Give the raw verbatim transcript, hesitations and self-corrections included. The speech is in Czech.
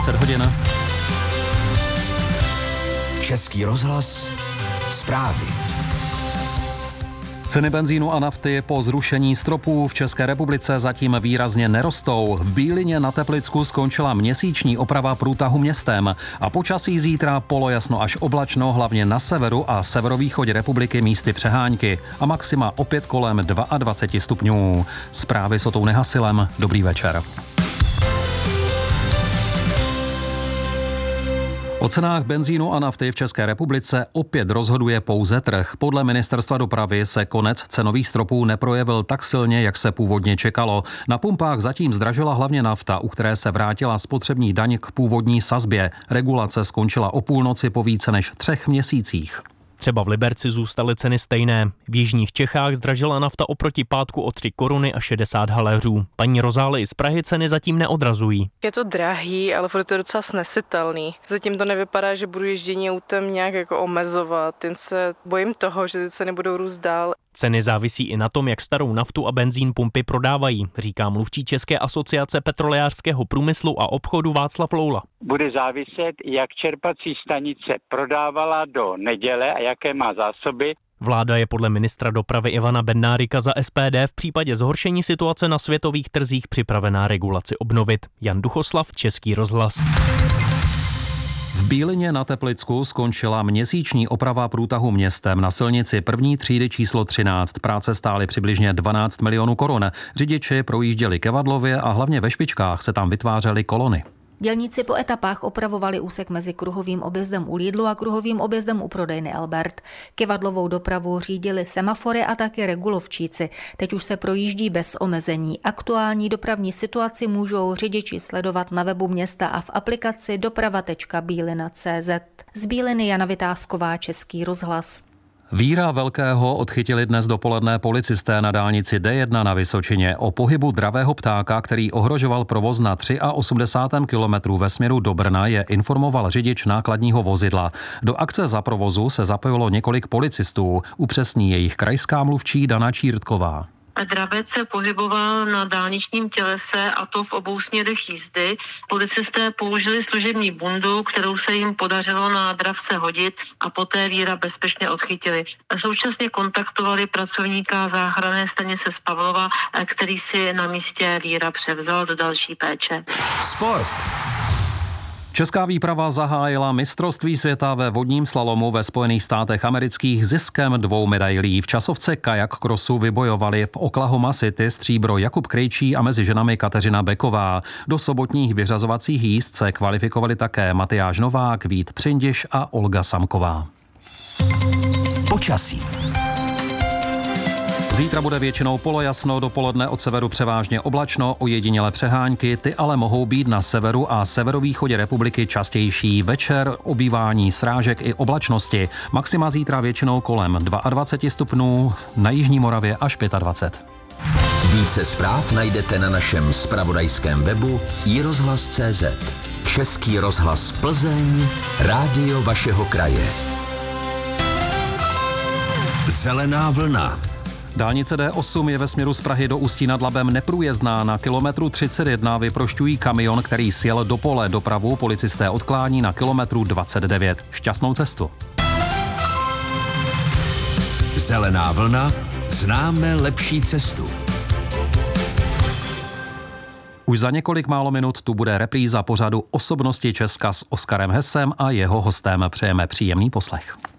dvacet hodin. Český rozhlas, zprávy. Ceny benzínu a nafty po zrušení stropů v České republice zatím výrazně nerostou. V Bílině na Teplicku skončila měsíční oprava průtahu městem a počasí zítra polojasno až oblačno, hlavně na severu a severovýchodě republiky místy přehánky a maxima opět kolem dvacet dva stupňů. Zprávy s Otou Nehasilem. Dobrý večer. O cenách benzínu a nafty v České republice opět rozhoduje pouze trh. Podle ministerstva dopravy se konec cenových stropů neprojevil tak silně, jak se původně čekalo. Na pumpách zatím zdražila hlavně nafta, u které se vrátila spotřební daň k původní sazbě. Regulace skončila o půlnoci po více než třech měsících. Třeba v Liberci zůstaly ceny stejné. V jižních Čechách zdražila nafta oproti pátku o tři koruny a šedesát haléřů. Paní Rozály i z Prahy ceny zatím neodrazují. Je to drahý, ale furt to je docela snesitelný. Zatím to nevypadá, že budu ježdění autem nějak jako omezovat. Jen se bojím toho, že ty ceny budou růst dál. Ceny závisí i na tom, jak starou naftu a benzín pumpy prodávají, říká mluvčí České asociace petrolejářského průmyslu a obchodu Václav Loula. Bude záviset, jak čerpací stanice prodávala do neděle a jaké má zásoby. Vláda je podle ministra dopravy Ivana Bednárika za S P D v případě zhoršení situace na světových trzích připravená regulaci obnovit. Jan Duchoslav, Český rozhlas. V Bílině na Teplicku skončila měsíční oprava průtahu městem na silnici první třídy číslo třináct. Práce stály přibližně dvanáct milionů korun. Řidiči projížděli Kevadlově a hlavně ve špičkách se tam vytvářely kolony. Dělníci po etapách opravovali úsek mezi kruhovým objezdem u Lidlu a kruhovým objezdem u prodejny Albert. Kevadlovou dopravu řídili semafory a taky regulovčíci. Teď už se projíždí bez omezení. Aktuální dopravní situaci můžou řidiči sledovat na webu města a v aplikaci doprava tečka bílina tečka cé zet. Z Bíliny Jana Vytázková, Český rozhlas. Víra Velkého odchytili dnes dopoledne policisté na dálnici D jedna na Vysočině. O pohybu dravého ptáka, který ohrožoval provoz na osmdesátém třetím kilometru ve směru do Brna, je informoval řidič nákladního vozidla. Do akce za provozu se zapojilo několik policistů, upřesní jejich krajská mluvčí Dana Čírtková. Dravec se pohyboval na dálničním tělese, a to v obou směrech jízdy. Policisté použili služební bundu, kterou se jim podařilo na dravce hodit, a poté Víra bezpečně odchytili. Současně kontaktovali pracovníka záchranné stanice z Pavlova, který si na místě Víra převzal do další péče. Sport. Česká výprava zahájila mistrovství světa ve vodním slalomu ve Spojených státech amerických ziskem dvou medailí. V časovce kajak krosu vybojovali v Oklahoma City stříbro Jakub Krejčí a mezi ženami Kateřina Beková. Do sobotních vyřazovacích jízd se kvalifikovali také Matyáš Novák, Vít Přindiš a Olga Samková. Počasí. Zítra bude většinou polojasno, dopoledne od severu převážně oblačno, ojedinělé přehánky, ty ale mohou být na severu a severovýchodě republiky častější. Večer obývání srážek i oblačnosti. Maxima zítra většinou kolem dvacet dva stupňů, na jižní Moravě až dvacet pět. Více zpráv najdete na našem zpravodajském webu i rozhlas tečka cé zet. Český rozhlas Plzeň, rádio vašeho kraje. Zelená vlna. Dálnice D osm je ve směru z Prahy do Ústí nad Labem neprůjezdná. Na kilometru třicet jedna vyprošťují kamion, který sjel do pole. Dopravu policisté odklání na kilometru dvacet devět. Šťastnou cestu. Zelená vlna. Známe lepší cestu. Už za několik málo minut tu bude repríza pořadu Osobnosti Česka s Oskarem Hesem a jeho hostem. Přejeme příjemný poslech.